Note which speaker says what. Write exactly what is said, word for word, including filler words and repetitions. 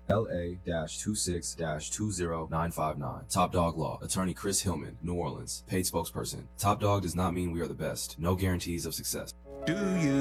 Speaker 1: L A two six two zero nine five nine. Top Dog Law. Attorney Chris Hillman, New Orleans. Paid spokesperson. Top Dog does not mean we are the best. No guarantees of success.
Speaker 2: Do you